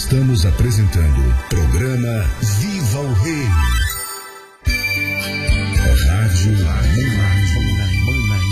Estamos apresentando o programa Viva o Rei. Rádio Manaim.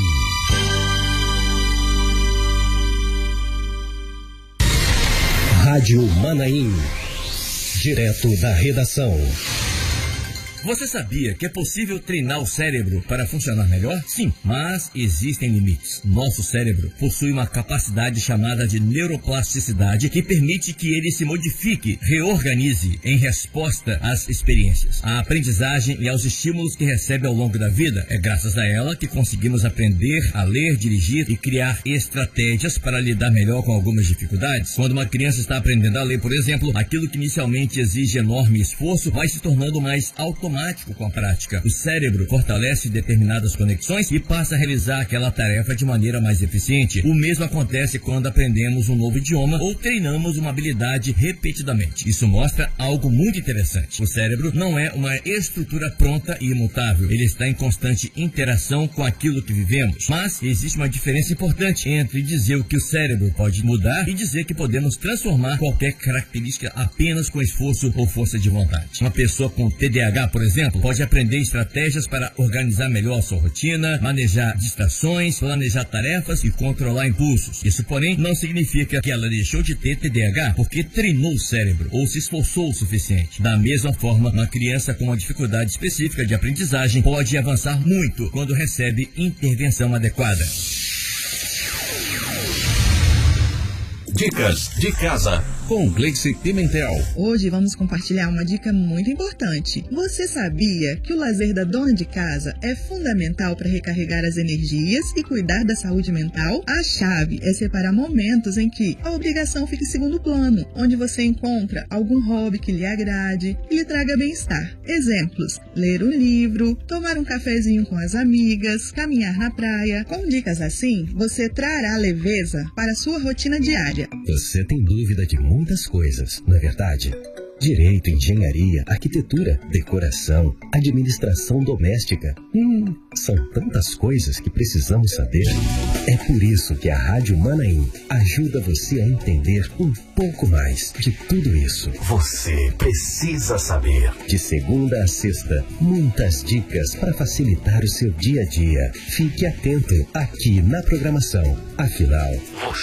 Rádio Manaim. Direto da redação. Você sabia que é possível treinar o cérebro para funcionar melhor? Sim, mas existem limites. Nosso cérebro possui uma capacidade chamada de neuroplasticidade que permite que ele se modifique, reorganize em resposta às experiências, à aprendizagem e aos estímulos que recebe ao longo da vida. É graças a ela que conseguimos aprender a ler, dirigir e criar estratégias para lidar melhor com algumas dificuldades. Quando uma criança está aprendendo a ler, por exemplo, aquilo que inicialmente exige enorme esforço vai se tornando mais automático com a prática. O cérebro fortalece determinadas conexões e passa a realizar aquela tarefa de maneira mais eficiente. O mesmo acontece quando aprendemos um novo idioma ou treinamos uma habilidade repetidamente. Isso mostra algo muito interessante. O cérebro não é uma estrutura pronta e imutável. Ele está em constante interação com aquilo que vivemos. Mas existe uma diferença importante entre dizer o que o cérebro pode mudar e dizer que podemos transformar qualquer característica apenas com esforço ou força de vontade. Uma pessoa com TDAH, por exemplo, pode aprender estratégias para organizar melhor a sua rotina, manejar distrações, planejar tarefas e controlar impulsos. Isso, porém, não significa que ela deixou de ter TDAH porque treinou o cérebro ou se esforçou o suficiente. Da mesma forma, uma criança com uma dificuldade específica de aprendizagem pode avançar muito quando recebe intervenção adequada. Dicas de casa com Gleice Pimentel. Hoje vamos compartilhar uma dica muito importante. Você sabia que o lazer da dona de casa é fundamental para recarregar as energias e cuidar da saúde mental? A chave é separar momentos em que a obrigação fica em segundo plano, onde você encontra algum hobby que lhe agrade e lhe traga bem-estar. Exemplos: ler um livro, tomar um cafezinho com as amigas, caminhar na praia. Com dicas assim, você trará leveza para a sua rotina diária. Você tem dúvida de muitas coisas, não é verdade? Direito, engenharia, arquitetura, decoração, administração doméstica. São tantas coisas que precisamos saber. É por isso que a Rádio Manaim ajuda você a entender um pouco mais de tudo isso. Você precisa saber. De segunda a sexta, muitas dicas para facilitar o seu dia a dia. Fique atento aqui na programação. Afinal,